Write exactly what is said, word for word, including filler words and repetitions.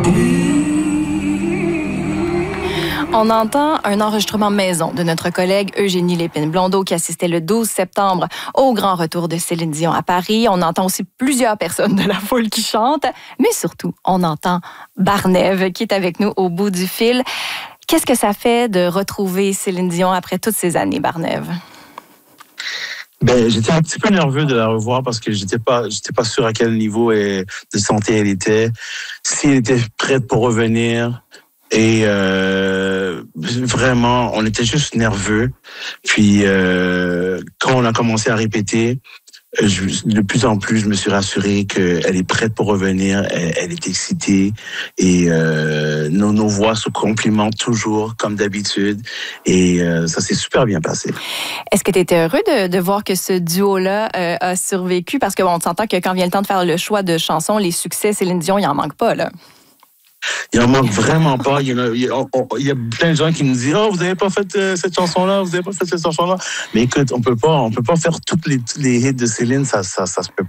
On entend un enregistrement maison de notre collègue Eugénie Lépine-Blondeau qui assistait le douze septembre au grand retour de Céline Dion à Paris. On entend aussi plusieurs personnes de la foule qui chantent, mais surtout, on entend Barnève qui est avec nous au bout du fil. Qu'est-ce que ça fait de retrouver Céline Dion après toutes ces années, Barnève? Ben, j'étais un petit peu nerveux de la revoir parce que j'étais pas, j'étais pas sûr à quel niveau de santé elle était, si elle était prête pour revenir. Et euh, vraiment, on était juste nerveux. Puis euh, quand on a commencé à répéter, je, de plus en plus, je me suis rassuré qu'elle est prête pour revenir. Elle, elle est excitée et euh, nos, nos voix se complimentent toujours comme d'habitude. Et euh, ça s'est super bien passé. Est-ce que tu étais heureux de, de voir que ce duo-là euh, a survécu? Parce que bon, on s'entend que quand vient le temps de faire le choix de chansons, les succès Céline Dion, il en manque pas, là. Il en manque vraiment pas. Il y, a, il, y a, il y a plein de gens qui nous disent « Oh, vous n'avez pas fait euh, cette chanson-là, vous n'avez pas fait cette chanson-là. » Mais écoute, on peut pas, on peut pas faire toutes les, tous les hits de Céline, ça, ça, ça se peut